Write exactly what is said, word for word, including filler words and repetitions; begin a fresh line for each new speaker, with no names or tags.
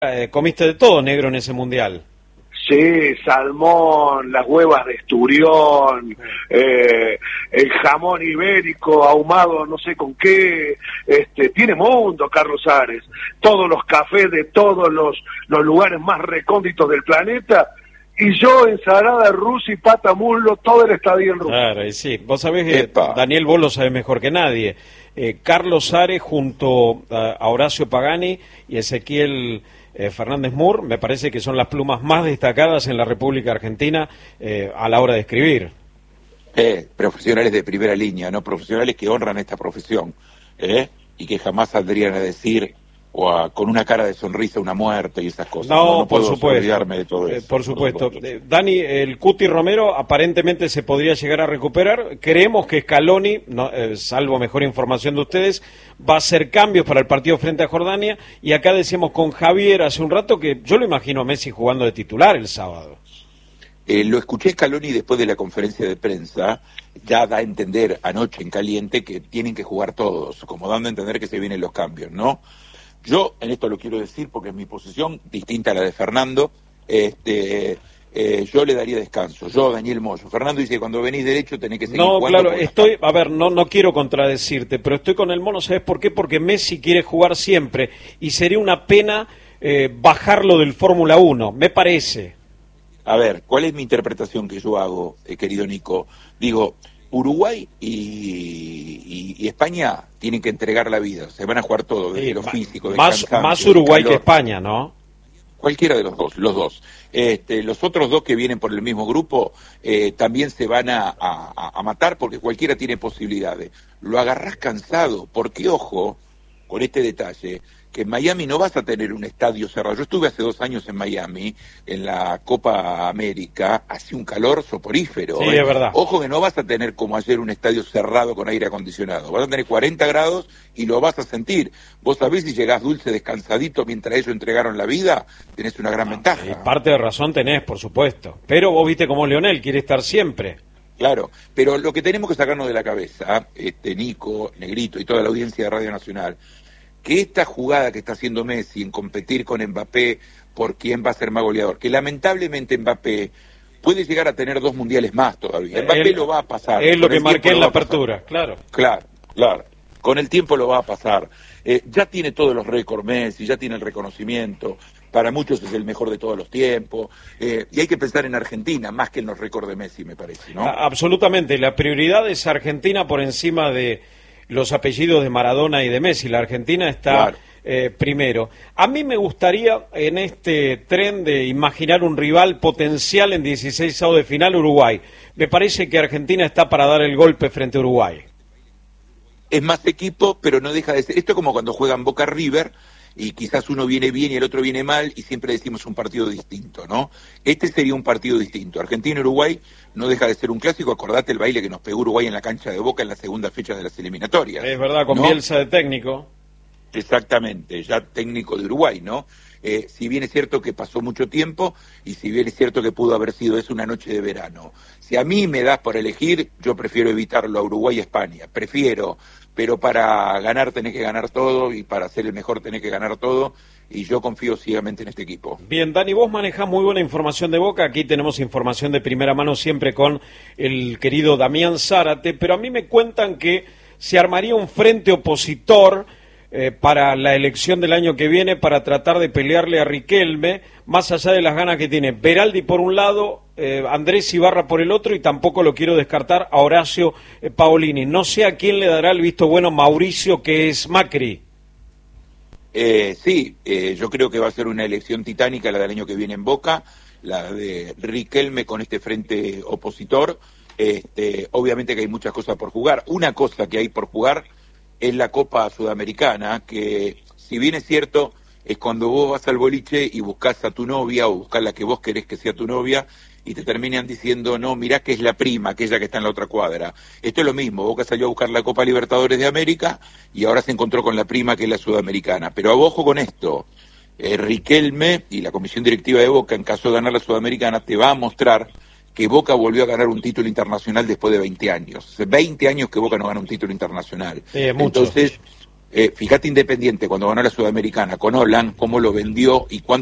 Eh, comiste de todo, negro, en ese mundial.
Sí, salmón, las huevas de esturión, eh, el jamón ibérico ahumado, no sé con qué, este, tiene mundo Carlos Ares, todos los cafés de todos los, los lugares más recónditos del planeta, y yo ensalada rusa y pata muslo todo el estadio en Rusia.
Claro, y sí, vos sabés que Epa. Daniel, vos lo sabés mejor que nadie, eh, Carlos Ares junto a, a Horacio Pagani y Ezequiel Eh, Fernández Mur, me parece que son las plumas más destacadas en la República Argentina eh, a la hora de escribir.
Eh, profesionales de primera línea, no profesionales que honran esta profesión, eh, y que jamás saldrían a decir o a, con una cara de sonrisa una muerte y esas cosas.
No,
no, no
por
puedo
supuesto.
olvidarme de todo eso.
Eh, por supuesto. Eh, Dani, el Cuti Romero aparentemente se podría llegar a recuperar. Creemos que Scaloni, no, eh, salvo mejor información de ustedes, va a hacer cambios para el partido frente a Jordania. Y acá decíamos con Javier hace un rato que yo lo imagino a Messi jugando de titular el sábado.
Eh, lo escuché Scaloni después de la conferencia de prensa, ya da a entender anoche en caliente que tienen que jugar todos, como dando a entender que se vienen los cambios, ¿no? Yo en esto lo quiero decir porque es mi posición distinta a la de Fernando. Este, eh, yo le daría descanso. Yo, Daniel Moyo. Fernando dice que cuando venís derecho tenés que seguir
no,
jugando.
No, claro, estoy, a ver, no, no quiero contradecirte, pero estoy con el mono, ¿sabes por qué? Porque Messi quiere jugar siempre y sería una pena eh, bajarlo del Fórmula uno, me parece.
A ver, ¿cuál es mi interpretación que yo hago, eh, querido Nico? Digo, Uruguay y, y, y España tienen que entregar la vida, se van a jugar todo, desde sí, lo físico, de
más, más Uruguay que España, ¿no?
Cualquiera de los dos, los dos. Este, los otros dos que vienen por el mismo grupo eh, también se van a, a, a matar porque cualquiera tiene posibilidades. Lo agarrás cansado, porque ojo, con este detalle, que en Miami no vas a tener un estadio cerrado. Yo estuve hace dos años en Miami, en la Copa América, hace un calor soporífero.
Sí,
¿eh?
es verdad.
Ojo que no vas a tener como ayer un estadio cerrado con aire acondicionado. Vas a tener cuarenta grados y lo vas a sentir. Vos sabés si llegás dulce, descansadito, mientras ellos entregaron la vida, tenés una gran
no,
ventaja.
Y parte de razón tenés, por supuesto. Pero vos viste como Lionel quiere estar siempre.
Claro, pero lo que tenemos que sacarnos de la cabeza, este Nico, Negrito y toda la audiencia de Radio Nacional, que esta jugada que está haciendo Messi en competir con Mbappé por quién va a ser más goleador, que lamentablemente Mbappé puede llegar a tener dos mundiales más todavía. Mbappé
él,
lo va a pasar.
Es lo que marqué en la apertura, claro.
Claro, claro. Con el tiempo lo va a pasar. Eh, ya tiene todos los récords Messi, ya tiene el reconocimiento. Para muchos es el mejor de todos los tiempos. Eh, y hay que pensar en Argentina, más que en los récords de Messi, me parece, ¿no?
Absolutamente. La prioridad es Argentina por encima de los apellidos de Maradona y de Messi. La Argentina está claro. eh, primero. A mí me gustaría, en este tren de imaginar un rival potencial en dieciseisavos de final, Uruguay. Me parece que Argentina está para dar el golpe frente a Uruguay.
Es más equipo, pero no deja de ser. Esto es como cuando juegan Boca River, y quizás uno viene bien y el otro viene mal, y siempre decimos un partido distinto, ¿no? Este sería un partido distinto. Argentina-Uruguay no deja de ser un clásico. Acordate el baile que nos pegó Uruguay en la cancha de Boca en la segunda fecha de las eliminatorias.
Es verdad, con ¿no? Bielsa de técnico.
Exactamente, ya técnico de Uruguay, ¿no? Eh, si bien es cierto que pasó mucho tiempo, y si bien es cierto que pudo haber sido eso una noche de verano. Si a mí me das por elegir, yo prefiero evitarlo a Uruguay y España. Prefiero, pero para ganar tenés que ganar todo, y para ser el mejor tenés que ganar todo, y yo confío ciegamente en este equipo.
Bien, Dani, vos manejás muy buena información de Boca. Aquí tenemos información de primera mano siempre con el querido Damián Zárate, pero a mí me cuentan que se armaría un frente opositor Eh, para la elección del año que viene, para tratar de pelearle a Riquelme, más allá de las ganas que tiene Beraldi por un lado, eh, Andrés Ibarra por el otro, y tampoco lo quiero descartar a Horacio eh, Paolini. No sé a quién le dará el visto bueno Mauricio, que es Macri.
Eh, sí, eh, yo creo que va a ser una elección titánica la del año que viene en Boca, la de Riquelme con este frente opositor. Este, obviamente que hay muchas cosas por jugar. Una cosa que hay por jugar es la Copa Sudamericana, que si bien es cierto, es cuando vos vas al boliche y buscás a tu novia o buscás la que vos querés que sea tu novia y te terminan diciendo, no, mirá que es la prima, aquella que está en la otra cuadra. Esto es lo mismo, Boca salió a buscar la Copa Libertadores de América y ahora se encontró con la prima que es la Sudamericana. Pero a ojo con esto, eh, Riquelme y la comisión directiva de Boca, en caso de ganar la Sudamericana, te va a mostrar que Boca volvió a ganar un título internacional después de veinte años. Hace veinte años que Boca no gana un título internacional.
Sí, mucho.
Entonces, Eh, fíjate Independiente cuando ganó la Sudamericana con Holland, cómo lo vendió y cuánto